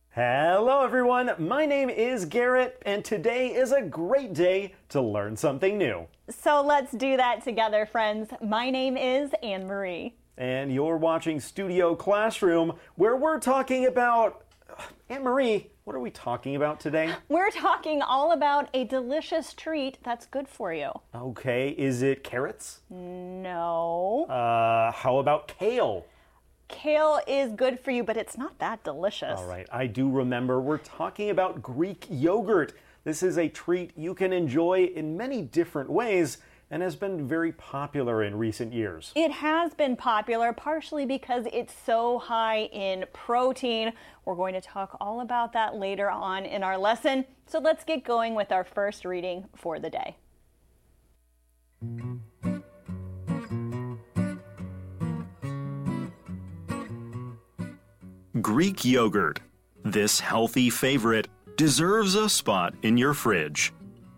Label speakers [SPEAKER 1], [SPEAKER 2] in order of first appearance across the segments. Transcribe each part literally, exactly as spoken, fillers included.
[SPEAKER 1] Hello everyone, my name is Garrett, and today is a great day to learn something new.
[SPEAKER 2] So let's do that together, friends. My name is Anne Marie.
[SPEAKER 1] And you're watching Studio Classroom, where we're talking about... Anne Marie, what are we talking about today?
[SPEAKER 2] We're talking all about a delicious treat that's good for you.
[SPEAKER 1] Okay, is it carrots?
[SPEAKER 2] No.
[SPEAKER 1] Uh, how about kale?
[SPEAKER 2] Kale is good for you, but it's not that delicious.
[SPEAKER 1] All right, I do remember we're talking about Greek yogurt. This is a treat you can enjoy in many different ways and has been very popular in recent years.
[SPEAKER 2] It has been popular partially because it's so high in protein. We're going to talk all about that later on in our lesson. So let's get going with our first reading for the day.
[SPEAKER 3] Greek yogurt. This healthy favorite deserves a spot in your fridge.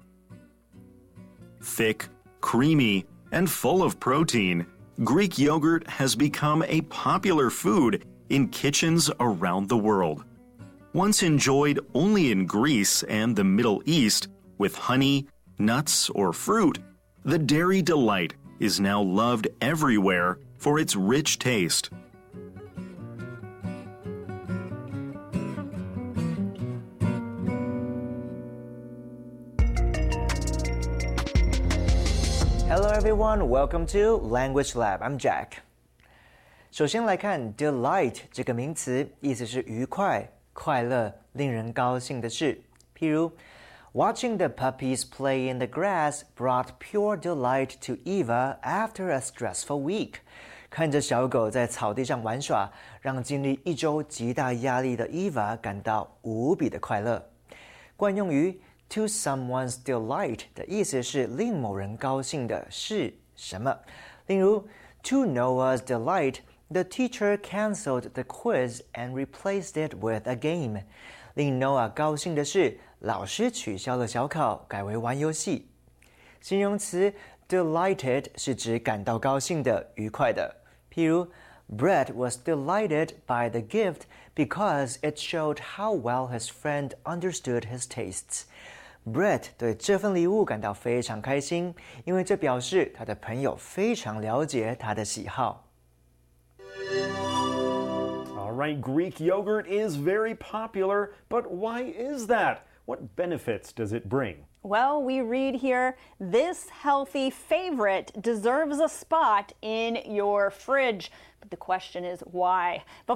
[SPEAKER 3] Thick, creamy, and full of protein, Greek yogurt has become a popular food in kitchens around the world. Once enjoyed only in Greece and the Middle East with honey, nuts, or fruit, the dairy delight is now loved everywhere for its rich taste.
[SPEAKER 4] Hello everyone, welcome to Language Lab. I'm Jack. 首先来看 delight 这个名词，意思是愉快、快乐、令人高兴的事。譬如 Watching the puppies play in the grass brought pure delight to Eva after a stressful week. 看着小狗在草地上玩耍，让经历一周极大压力的 Eva 感到无比的快乐。惯用于To someone's delight 的意思是令某人高兴的是什么？例如 To Noah's delight, the teacher cancelled the quiz and replaced it with a game. 令 Noah 高兴的是，老师取消了小考，改为玩游戏。形容词 delighted 是指感到高兴的、愉快的。譬如Brett was delighted by the gift because it showed how well his friend understood his tastes. Brett 对这份礼物感到非常开心，因为这表示他的朋友非常了解他的喜好。
[SPEAKER 1] All right, Greek yogurt is very popular, but why is that? What benefits does it bring?
[SPEAKER 2] Well, we read here, this healthy favorite deserves a spot in your fridge. But the question is why?